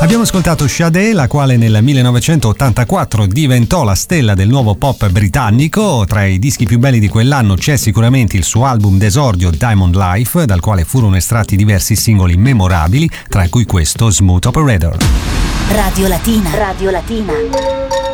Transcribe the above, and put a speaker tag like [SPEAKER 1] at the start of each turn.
[SPEAKER 1] Abbiamo ascoltato Sade, la quale nel 1984 diventò la stella del nuovo pop britannico. Tra i dischi più belli di quell'anno c'è sicuramente il suo album d'esordio Diamond Life, dal quale furono estratti diversi singoli memorabili, tra cui questo Smooth Operator.
[SPEAKER 2] Radio Latina. Radio Latina.